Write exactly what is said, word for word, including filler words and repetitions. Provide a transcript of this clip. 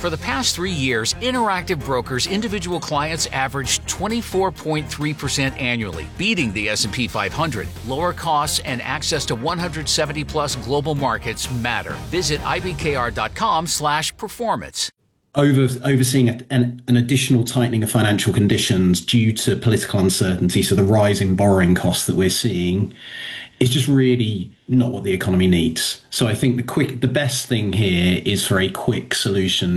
For the past three years, Interactive Brokers individual clients averaged twenty-four point three percent annually, beating the S and P five hundred. Lower costs and access to one hundred seventy plus global markets matter. Visit I B K R dot com slash performance. Over, overseeing a, an, an additional tightening of financial conditions due to political uncertainty, so the rising borrowing costs that we're seeing, is just really not what the economy needs. So I think the quick, the best thing here is for a quick solution